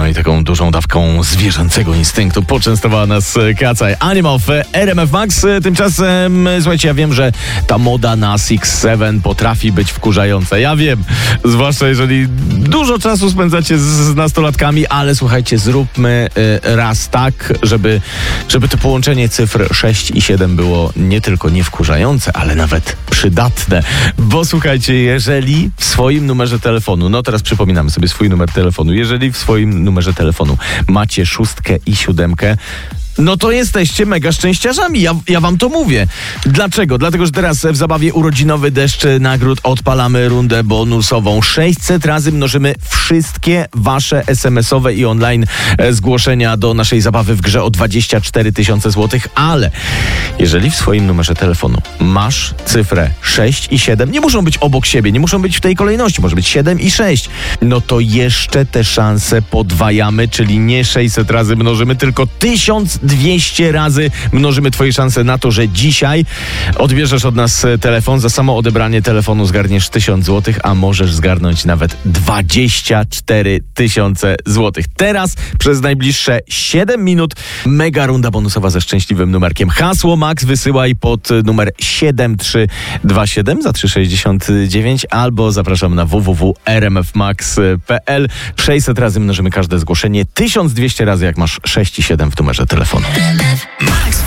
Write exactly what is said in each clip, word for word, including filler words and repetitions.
i taką dużą dawką zwierzęcego instynktu poczęstowała nas Kaca Animal w R M F Max. Tymczasem, słuchajcie, ja wiem, że ta moda na Six Seven potrafi być wkurzająca. Ja wiem, zwłaszcza jeżeli dużo czasu spędzacie z, z nastolatkami, ale słuchajcie, zróbmy y, raz tak, żeby, żeby to połączenie cyfr sześć i siedem było nie tylko niewkurzające, ale nawet przydatne. Bo słuchajcie, jeżeli w swoim numerze telefonu, no teraz przypominamy sobie swój numer telefonu, jeżeli w swoim numerze telefonu macie szóstkę i siódemkę, no to jesteście mega szczęściarzami, ja, ja wam to mówię. Dlaczego? Dlatego, że teraz w zabawie urodzinowy deszcz nagród odpalamy rundę bonusową. sześćset razy mnożymy wszystkie wasze es em esowe i online zgłoszenia do naszej zabawy w grze o dwadzieścia cztery tysiące złotych, ale jeżeli w swoim numerze telefonu masz cyfrę sześć i siedem, nie muszą być obok siebie, nie muszą być w tej kolejności, może być siedem i sześć, no to jeszcze te szanse podwajamy, czyli nie sześćset razy mnożymy, tylko tysiąc dwieście razy mnożymy twoje szanse na to, że dzisiaj odbierzesz od nas telefon. Za samo odebranie telefonu zgarniesz tysiąc złotych, a możesz zgarnąć nawet dwadzieścia cztery tysiące złotych. Teraz przez najbliższe siedem minut mega runda bonusowa ze szczęśliwym numerkiem. Hasło Max wysyłaj pod numer siedem trzy dwa siedem za trzy sześćdziesiąt dziewięć albo zapraszam na w w w kropka r m f max kropka p l. sześćset razy mnożymy każde zgłoszenie, tysiąc dwieście razy jak masz sześć i siedem w numerze telefonu. Max.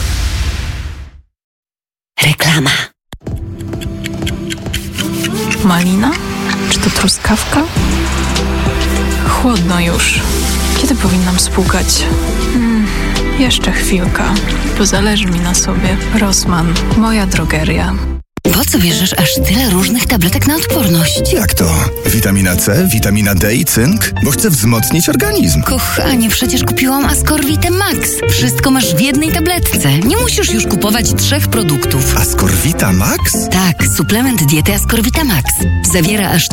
Reklama. Malina? Czy to truskawka? Chłodno już. Kiedy powinnam spłukać? Hmm, jeszcze chwilka, bo zależy mi na sobie. Rossmann, moja drogeria. Po co bierzesz aż tyle różnych tabletek na odporność? Jak to? Witamina C, witamina D i cynk? Bo chcę wzmocnić organizm. Kochanie, przecież kupiłam Ascorvitę Max. Wszystko masz w jednej tabletce. Nie musisz już kupować trzech produktów. Ascorvita Max? Tak, suplement diety Ascorvita Max. Zawiera aż